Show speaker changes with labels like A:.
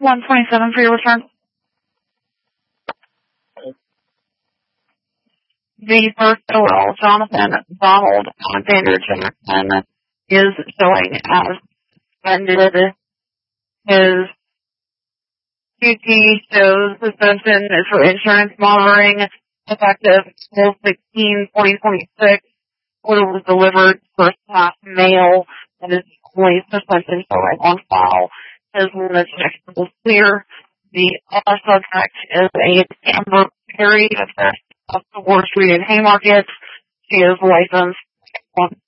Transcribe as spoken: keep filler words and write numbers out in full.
A: one twenty-seven for your return. The first overall, Jonathan Donald Alexander Jackson, is showing as suspended. His Q T shows suspension is for insurance monitoring effective twelve sixteen twenty twenty-six. Order was delivered first class mail and is only suspension showing on file. His limits was clear. The other subject is a Amber Perry of the Ward Street in Haymarket. She is licensed on